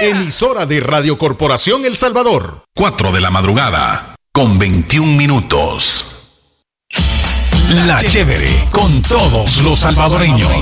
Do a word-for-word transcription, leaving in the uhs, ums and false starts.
Emisora de Radio Corporación El Salvador. Cuatro de la madrugada, con veintiún minutos. La Chévere, con todos los salvadoreños.